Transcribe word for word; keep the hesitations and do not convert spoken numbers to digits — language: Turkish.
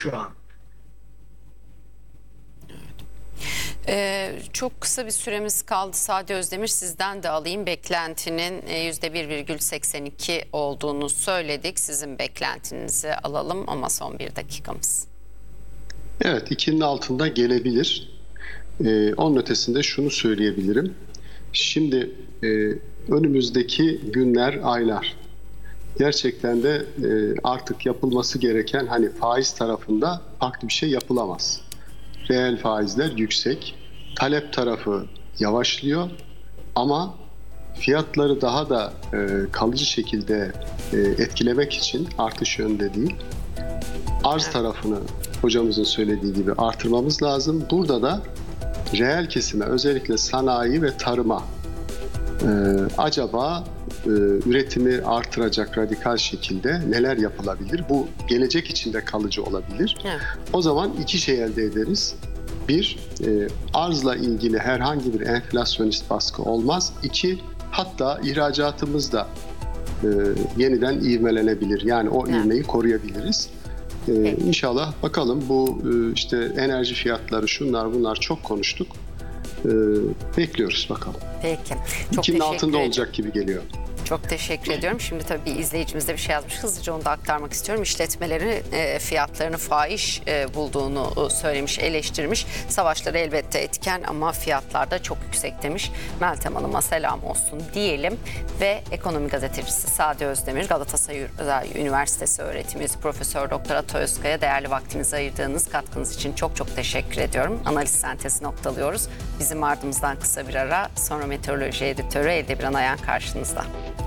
şu an. Ee, çok kısa bir süremiz kaldı. Sade Özdemir, sizden de alayım. Beklentinin e, yüzde bir virgül seksen iki olduğunu söyledik. Sizin beklentinizi alalım ama son bir dakikamız. Evet, ikinin altında gelebilir. Ee, onun ötesinde şunu söyleyebilirim. Şimdi e, önümüzdeki günler, aylar gerçekten de e, artık yapılması gereken, hani faiz tarafında farklı bir şey yapılamaz. Reel faizler yüksek, talep tarafı yavaşlıyor ama fiyatları daha da e, kalıcı şekilde e, etkilemek için artış yönünde değil, arz tarafını hocamızın söylediği gibi artırmamız lazım. Burada da reel kesime, özellikle sanayi ve tarıma e, acaba e, üretimi artıracak radikal şekilde neler yapılabilir? Bu gelecek içinde kalıcı olabilir. Evet. O zaman iki şey elde ederiz. Bir, e, arzla ilgili herhangi bir enflasyonist baskı olmaz. İki, hatta ihracatımız da e, yeniden ivmelenebilir. Yani o Evet. ivmeyi koruyabiliriz. Ee, İnşallah bakalım, bu e, işte enerji fiyatları, şunlar bunlar çok konuştuk. Ee, bekliyoruz bakalım. Peki. Çok İkinin teşekkür altında ederim. olacak gibi geliyor. Çok teşekkür ediyorum. Şimdi tabii bir izleyicimiz de bir şey yazmış. Hızlıca onu da aktarmak istiyorum. İşletmeleri e, fiyatlarını fahiş e, bulduğunu söylemiş, eleştirmiş. Savaşları elbette etken ama fiyatlar da çok yüksek demiş. Meltem Hanım'a selam olsun diyelim. Ve ekonomi gazetecisi Sade Özdemir, Galatasaray Üniversitesi öğretim üyesi Profesör Doktor Ata Özkaya, değerli vaktinizi ayırdığınız katkınız için çok çok teşekkür ediyorum. Analiz sentezi noktalıyoruz. Bizim ardımızdan kısa bir ara, sonra meteoroloji editörü Elde Biran Ayan karşınızda.